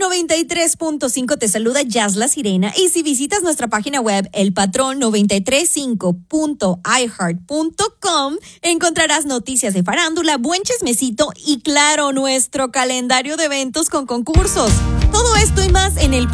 93.5 te saluda Jazz La Sirena, y si visitas nuestra página web elpatrón935.iheart.com encontrarás noticias de farándula, buen chismecito y claro, nuestro calendario de eventos con concursos. Todo esto y más en el